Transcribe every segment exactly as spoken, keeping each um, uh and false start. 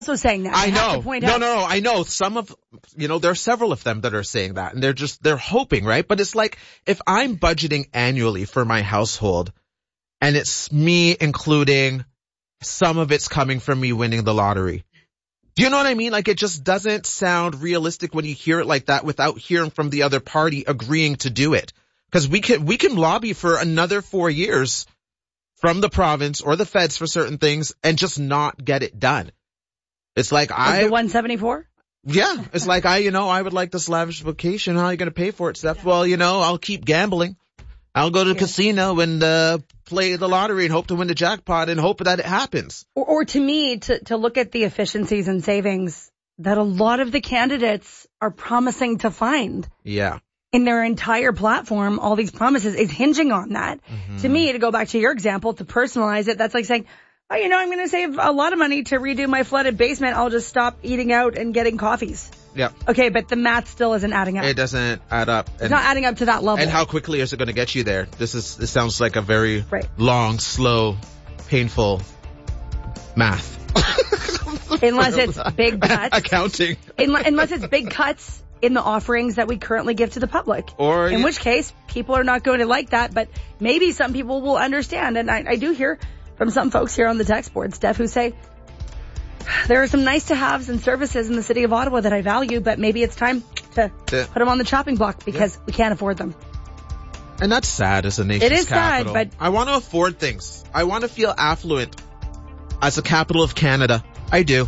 also saying that. I, I know. To point no, out. no, no. I know some of, you know, there are several of them that are saying that, and they're just, they're hoping, right? But it's like, if I'm budgeting annually for my household, and it's me including some of it's coming from me winning the lottery. Do you know what I mean? Like, it just doesn't sound realistic when you hear it like that without hearing from the other party agreeing to do it. Because we can, we can lobby for another four years from the province or the feds for certain things and just not get it done. It's like, I... The one seventy-four? Yeah. It's like, I, you know, I would like this lavish vacation. How are you going to pay for it, Steph? Well, you know, I'll keep gambling. I'll go to the yeah. casino and uh play the lottery and hope to win the jackpot and hope that it happens. Or, or to me, to, to look at the efficiencies and savings that a lot of the candidates are promising to find. Yeah. In their entire platform, all these promises is hinging on that. Mm-hmm. To me, to go back to your example, to personalize it, that's like saying, oh, you know, I'm going to save a lot of money to redo my flooded basement. I'll just stop eating out and getting coffees. Yeah. Okay, but the math still isn't adding up. It doesn't add up. And, it's not adding up to that level. And how quickly is it going to get you there? This is, this sounds like a very right. long, slow, painful math. Unless it's big cuts. Accounting. Unless it's big cuts in the offerings that we currently give to the public. Or in you, which case, people are not going to like that, but maybe some people will understand. And I, I do hear from some folks here on the text board, Steph, who say, there are some nice to haves and services in the city of Ottawa that I value, but maybe it's time to yeah. put them on the chopping block because yeah. we can't afford them. And that's sad as a nation's It is capital. sad, but I want to afford things. I want to feel affluent as the capital of Canada. I do.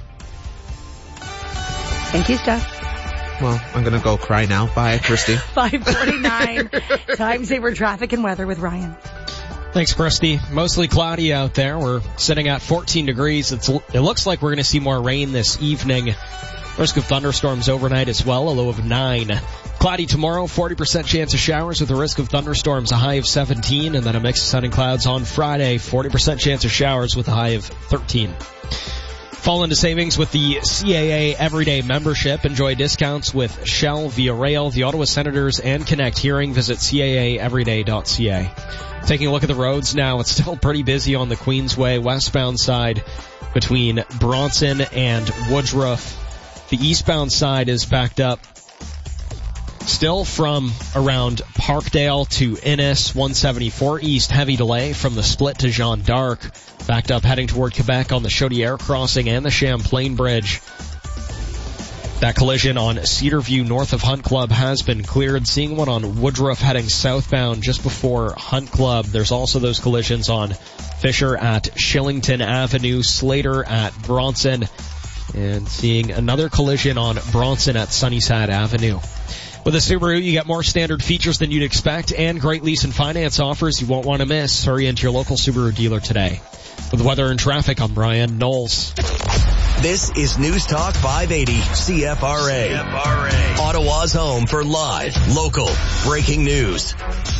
Thank you, Steph. Well, I'm going to go cry now. Bye, Christy. five forty-nine. Time saver traffic and weather with Ryan. Thanks, Christy. Mostly cloudy out there. We're sitting at fourteen degrees. It's, it looks like we're going to see more rain this evening. Risk of thunderstorms overnight as well, a low of nine. Cloudy tomorrow, forty percent chance of showers with a risk of thunderstorms, a high of seventeen. And then a mix of sun and clouds on Friday, forty percent chance of showers with a high of thirteen. Fall into savings with the C A A Everyday membership. Enjoy discounts with Shell, Via Rail, the Ottawa Senators, and Connect Hearing. Visit C A A everyday dot C A. Taking a look at the roads now, it's still pretty busy on the Queensway westbound side between Bronson and Woodruff. The eastbound side is backed up still from around Parkdale to Innis. one seventy-four East, heavy delay from the split to Jeanne d'Arc. Backed up heading toward Quebec on the Chaudière crossing and the Champlain Bridge. That collision on Cedarview north of Hunt Club has been cleared. Seeing one on Woodruff heading southbound just before Hunt Club. There's also those collisions on Fisher at Shillington Avenue, Slater at Bronson, and seeing another collision on Bronson at Sunnyside Avenue. With a Subaru, you get more standard features than you'd expect and great lease and finance offers you won't want to miss. Hurry into your local Subaru dealer today. With weather and traffic, I'm Brian Knowles. This is News Talk five eighty C F R A. C F R A. Ottawa's home for live, local, breaking news.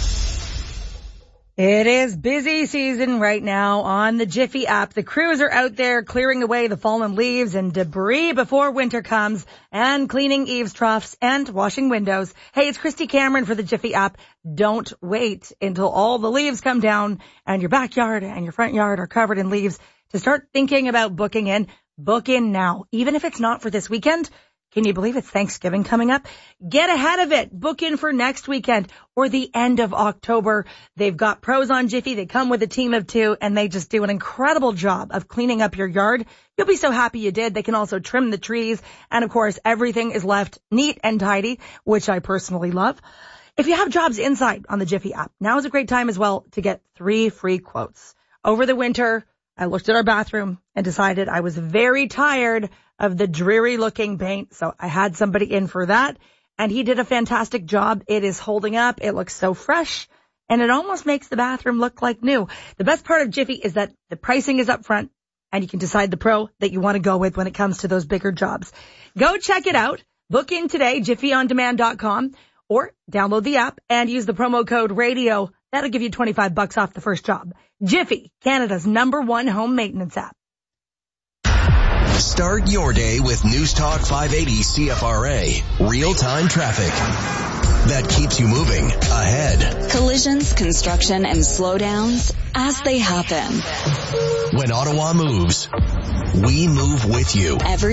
It is busy season right now on the Jiffy app. The crews are out there clearing away the fallen leaves and debris before winter comes and cleaning eaves troughs and washing windows. Hey, it's Christy Cameron for the Jiffy app. Don't wait until all the leaves come down and your backyard and your front yard are covered in leaves to start thinking about booking in. Book in now. Even if it's not for this weekend, can you believe it's Thanksgiving coming up? Get ahead of it. Book in for next weekend or the end of October. They've got pros on Jiffy. They come with a team of two and they just do an incredible job of cleaning up your yard. You'll be so happy you did. They can also trim the trees. And of course, everything is left neat and tidy, which I personally love. If you have jobs inside on the Jiffy app, now is a great time as well to get three free quotes. Over the winter, I looked at our bathroom and decided I was very tired of the dreary looking paint. So I had somebody in for that and he did a fantastic job. It is holding up. It looks so fresh and it almost makes the bathroom look like new. The best part of Jiffy is that the pricing is up front and you can decide the pro that you want to go with when it comes to those bigger jobs. Go check it out. Book in today, jiffy on demand dot com or download the app and use the promo code radio. That'll give you twenty-five bucks off the first job. Jiffy, Canada's number one home maintenance app. Start your day with News Talk five eighty C F R A. Real-time traffic. that keeps you moving ahead. Collisions, construction, and slowdowns as they happen. When Ottawa moves, we move with you. Every